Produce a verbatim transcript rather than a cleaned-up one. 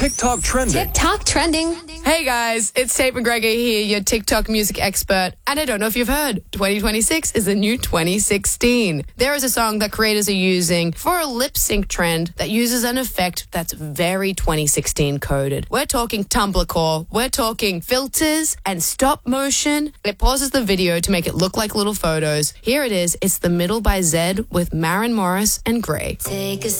TikTok trending. TikTok trending. Hey guys, it's Tate McGregor here, your TikTok music expert. And I don't know if you've heard, twenty twenty-six is the new twenty sixteen. There is a song that creators are using for a lip sync trend that uses an effect that's very twenty sixteen coded. We're talking Tumblr core, we're talking filters and stop motion. It pauses the video to make it look like little photos. Here it is, it's The Middle by Zed with Maren Morris and Gray. Take a